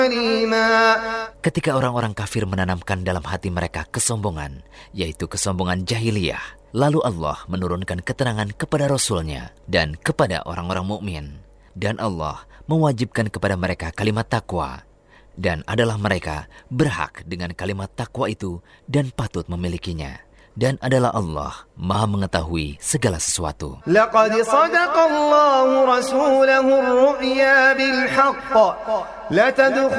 Ketika orang-orang kafir menanamkan dalam hati mereka kesombongan, yaitu kesombongan jahiliyah, lalu Allah menurunkan keterangan kepada Rasul-Nya dan kepada orang-orang mukmin. Dan Allah mewajibkan kepada mereka kalimat takwa. Dan adalah mereka berhak dengan kalimat takwa itu dan patut memilikinya. Dan adalah Allah Maha mengetahui segala sesuatu. Laqad sadaqallahu rasulahu ar-ru'ya bil haqq.